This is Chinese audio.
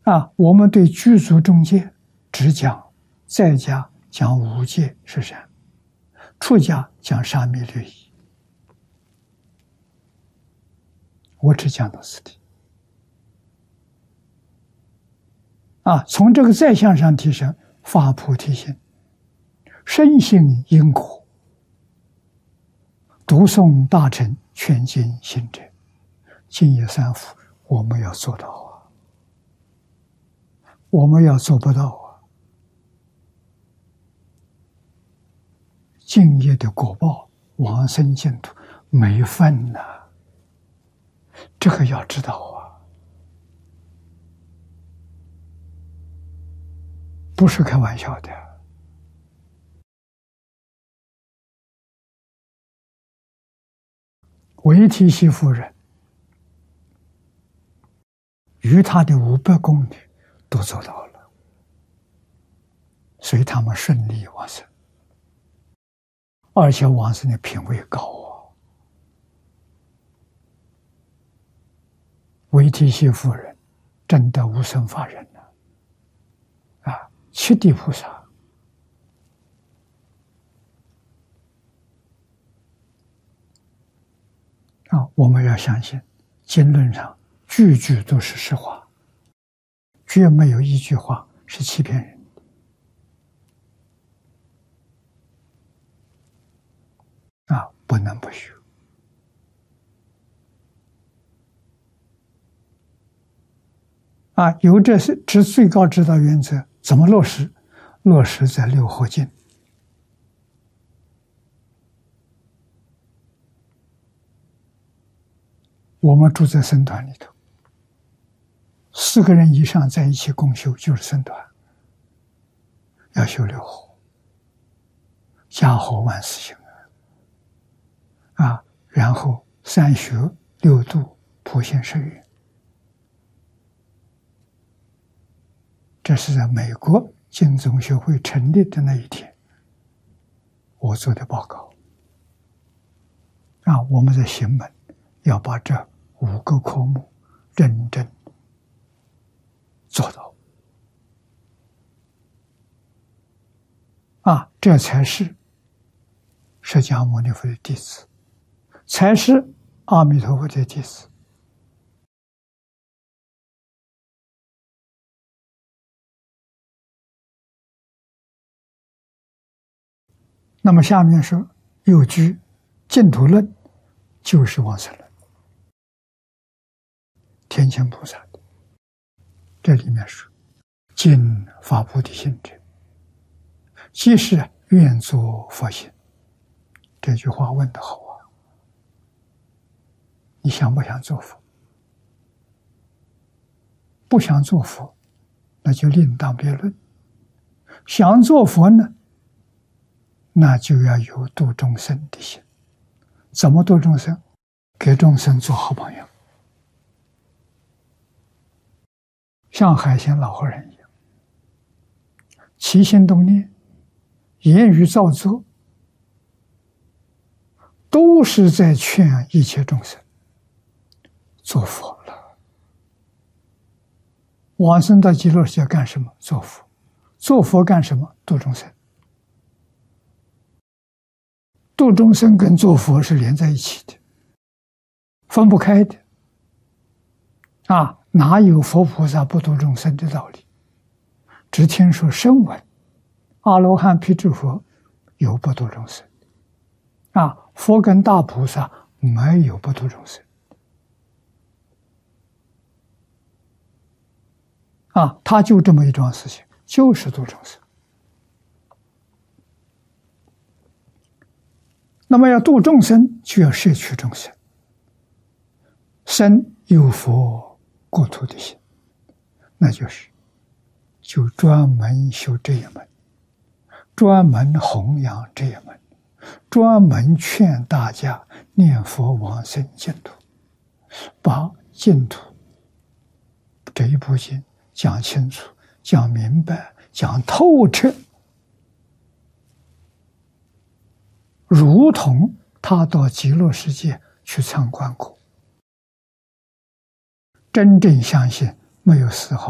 我们对具足中戒只讲在家讲五戒是善，出家讲沙弥律仪。我只讲到此地。从这个在相上提升，发菩提心，深信因果，读诵大乘劝进行者，净业三福，我们要做到我们要做不到净业的果报，往生净土没份这个要知道不是开玩笑的。维提西夫人与他的500宫女都做到了，所以他们顺利往生，而且往生的品位高维提西夫人真的无生法忍七地菩萨我们要相信经论上句句都是实话，绝没有一句话是欺骗人的不能不学有这最高指导原则，怎么落实？落实在六合敬。我们住在僧团里头，4个人以上在一起共修就是僧团，要修六合，家和万事兴然后3学6度普贤十愿。这是在美国净宗学会成立的那一天我做的报告我们在行门要把这5个科目认真做到这才是释迦牟尼佛的弟子，才是阿弥陀佛的弟子。那么下面说有句净土论，就是往生论，天亲菩萨的。这里面说尽发菩提心者，即是愿作佛心。这句话问得好你想不想做佛？不想做佛，那就另当别论。想做佛呢，那就要有度众生的心。怎么度众生？给众生做好榜样，像海鲜老和尚一样，起心动念，言语造作，都是在劝一切众生做佛了。往生到极乐世界干什么？做佛。做佛干什么？度众生。度众生跟做佛是连在一起的，分不开的哪有佛菩萨不度众生的道理？只听说声闻阿罗汉辟支佛有不度众生佛跟大菩萨没有不度众生他就这么一桩事情，就是度众生。那么要度众生，就要摄取众生，生有佛国土的心，那就专门修这一门，专门弘扬这一门，专门劝大家念佛往生净土，把净土这一部经讲清楚、讲明白、讲透彻，如同他到极乐世界去参观过，真正相信，没有丝毫